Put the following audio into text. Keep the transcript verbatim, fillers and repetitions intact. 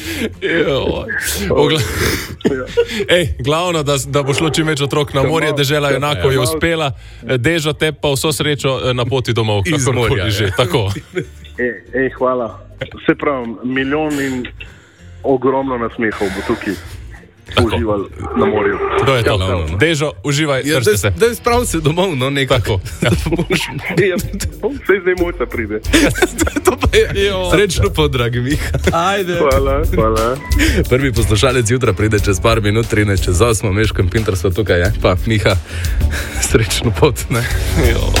Ogla... Ej, glavno, da, da bo šlo čim več otrok na morje, dežela enako je uspela, Dežo te pa vso srečo na poti domov, kakorkoli že. Tako. Ej, ej, hvala. Se pravi, milijon in ogromno nasmehov bo tukaj uživali na morju. To je to. Ja, Dežo, uživaj, ja, držite se. Daj sprav se domov, no nekako. Ja. Vse zdaj mojca pride. To pa je srečno pot, dragi Miha. Ajde. Hvala, hvala. Prvi poslušalec jutra pride čez par minut, trinajst čez osmo, Meško in Pintar so tukaj, je? Pa Miha, srečno pot, ne? Jo.